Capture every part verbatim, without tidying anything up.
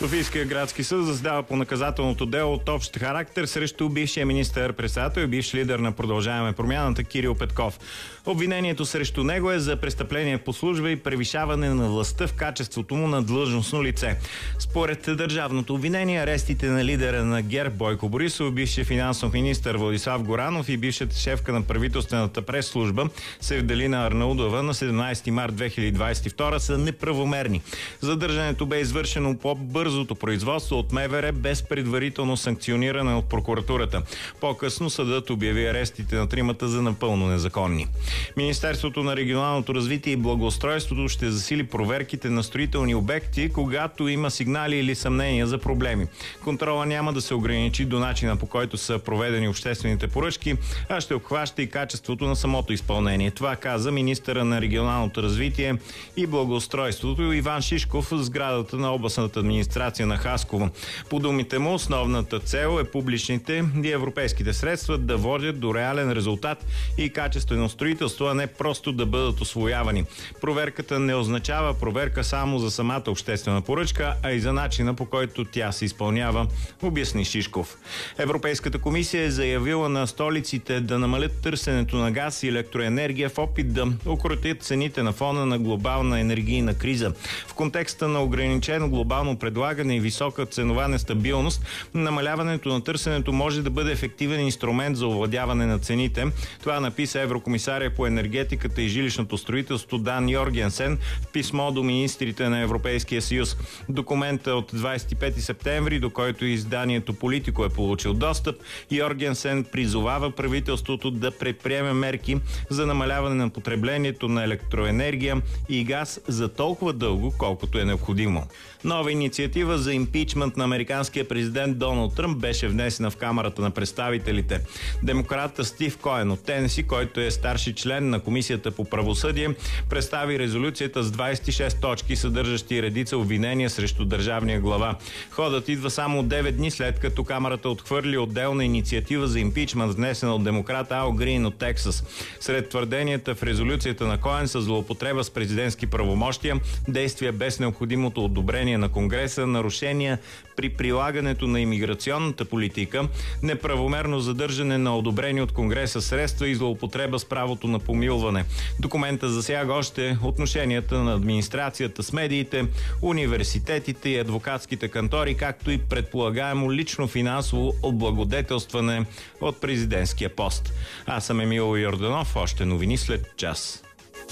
Софийския градски съд заседава по наказателното дело от общ характер срещу бившия министър-председател и бивш лидер на Продължаваме промяната Кирил Петков. Обвинението срещу него е за престъпление по служба и превишаване на властта в качеството му на длъжностно лице. Според държавното обвинение, арестите на лидера на ГЕРБ Бойко Борисов, бившия финансов министър Владислав Горанов и бившата шефка на правителствената прес-служба Севделина Арнаудова на седемнайсети март две хиляди двайсет и втора са неправомерни. Задържането бе извършено по бързото производство от МВР без предварително санкциониране от прокуратурата. По-късно съдът обяви арестите на тримата за напълно незаконни. Министерството на регионалното развитие и благоустройството ще засили проверките на строителни обекти, когато има сигнали или съмнения за проблеми. Контрола няма да се ограничи до начина, по който са проведени обществените поръчки, а ще обхваща и качеството на самото изпълнение. Това каза министъра на регионалното развитие и благоустройството Иван Шишков в сградата на областната администрация на Хасково. По думите му, основната цел е публичните и европейските средства да водят до реален резултат и качествено строителство, а не просто да бъдат усвоявани. Проверката не означава проверка само за самата обществена поръчка, а и за начина, по който тя се изпълнява, обясни Шишков. Европейската комисия е заявила на столиците да намалят търсенето на газ и електроенергия в опит да укротят цените на фона на глобална енергийна криза. В контекста на ограничено глобално предлагане и висока ценова нестабилност, намаляването на търсенето може да бъде ефективен инструмент за овладяване на цените. Това написа еврокомисаря по енергетиката и жилищното строителство Дан Йоргенсен в писмо до министрите на Европейския съюз. Документа от двайсет и пети септември, до който изданието Политико е получил достъп, Йоргенсен призовава правителството да предприеме мерки за намаляване на потреблението на електроенергия и газ за толкова дълго, колкото е необходимо. Нова инициатива за импичмент на американския президент Доналд Тръмп беше внесена в Камарата на представителите. Демократът Стив Коен от Тенеси, който е старши член на Комисията по правосъдие, представи резолюцията с двайсет и шест точки, съдържащи редица обвинения срещу държавния глава. Ходът идва само девет дни след като Камарата отхвърли отделна инициатива за импичмент, внесена от демократа Ал Грин от Тексас. Сред твърденията в резолюцията на Коен са злоупотреба с президентски правомощия, действия без необходимото одобрение на Конгреса, нарушения при прилагането на имиграционната политика, неправомерно задържане на одобрени от Конгреса средства и злоупотреба с правото на помилване. Документа засяга още отношенията на администрацията с медиите, университетите и адвокатските кантори, както и предполагаемо лично финансово облагодетелстване от президентския пост. Аз съм Емил Йорданов, още новини след час.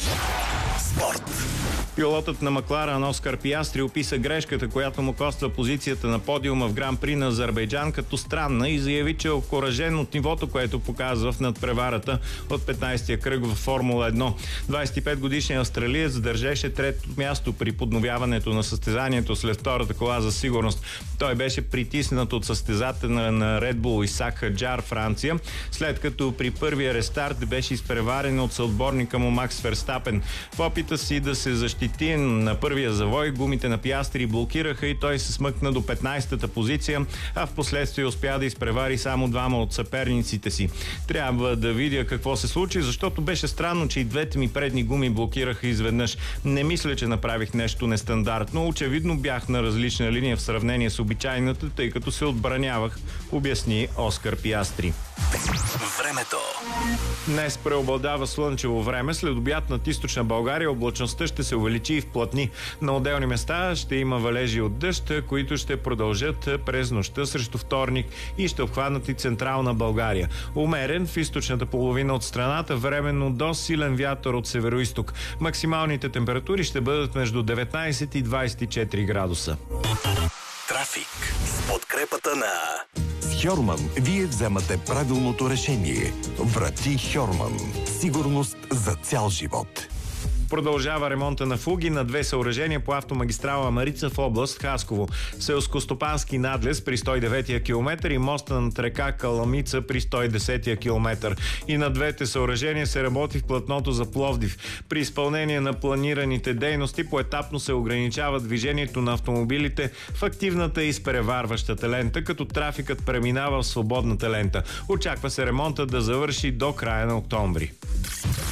Спорт. Пилотът на Макларен Оскар Пиастри описа грешката, която му коства позицията на подиума в Гран-при на Азербайджан като странна и заяви, че е окуражен от нивото, което показва в надпреварата от петнайсетия кръг в Формула едно. двайсет и пет годишният австралиец държеше трето място при подновяването на състезанието след втората кола за сигурност. Той беше притиснат от състезателя на Red Bull Исак Хаджар, Франция, след като при първия рестарт беше изпреварен от съотборника му Макс Ферстапен. В опита си да се защити на първия завой, гумите на Пиастри блокираха и той се смъкна до петнайсетата позиция, а в последствие успя да изпревари само двама от съперниците си. Трябва да видя какво се случи, защото беше странно, че и двете ми предни гуми блокираха изведнъж. Не мисля, че направих нещо нестандартно. Очевидно бях на различна линия в сравнение с обичайната, тъй като се отбранявах, обясни Оскар Пиастри. Времето. Днес преобладава слънчево време. След обяд над източна България облачността ще се увеличи и вплътни. На отделни места ще има валежи от дъжд, които ще продължат през нощта срещу вторник и ще обхванат и централна България. Умерен в източната половина от страната, временно до силен вятър от североизток. Максималните температури ще бъдат между деветнайсет и двайсет и четири градуса. Трафик с подкрепата на Хьорман вие вземате правилното решение. Врати Хьорман. Сигурност за цял живот. Продължава ремонта на фуги на две съоръжения по автомагистрала Марица в област Хасково. Селскостопански надлез при сто и деветия километър и моста над река Каламица при сто и десетия километър. И на двете съоръжения се работи в платното за Пловдив. При изпълнение на планираните дейности поетапно се ограничава движението на автомобилите в активната и изпреварващата лента, като трафикът преминава в свободната лента. Очаква се ремонта да завърши до края на октомври.